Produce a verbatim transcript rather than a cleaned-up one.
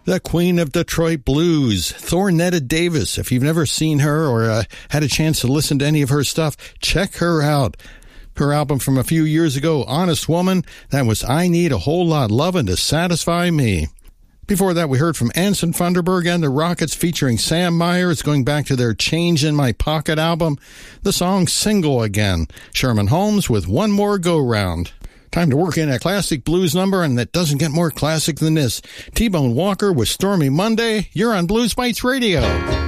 The Queen of Detroit Blues, Thornetta Davis. If you've never seen her or uh, had a chance to listen to any of her stuff, check her out. Her album from a few years ago, Honest Woman, that was I Need a Whole Lot Lovin' to Satisfy Me. Before that, we heard from Anson Funderburg and the Rockets featuring Sam Myers, going back to their Change in My Pocket album. The song Single Again. Sherman Holmes with One More Go Round. Time to work in a classic blues number, and that doesn't get more classic than this. T-Bone Walker with Stormy Monday. You're on Blues Bites Radio.